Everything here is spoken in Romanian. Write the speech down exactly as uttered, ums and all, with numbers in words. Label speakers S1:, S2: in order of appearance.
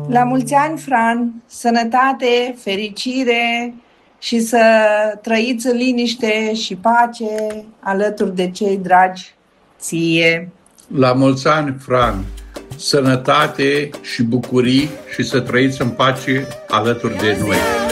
S1: La mulți ani, Fran, sănătate, fericire și să trăiți în liniște și pace alături de cei dragi ție.
S2: La mulți ani, Fran, sănătate și bucurii și să trăiți în pace alături de noi.